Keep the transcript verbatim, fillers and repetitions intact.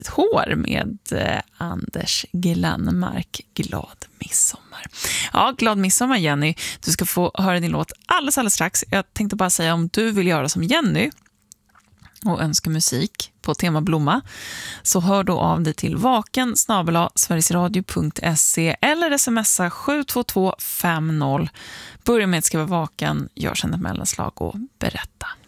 hår med eh, Anders Glenmark. Glad midsommar. Ja, glad midsommar Jenny. Du ska få höra din låt alldeles, alldeles strax. Jag tänkte bara säga, om du vill göra som Jenny och önska musik på tema Blomma, så hör då av dig till vaken snabel-a sverigesradio punkt se eller smsa sju två två fem noll. Börja med att skriva vaken, gör sen ett mellanslag och berätta.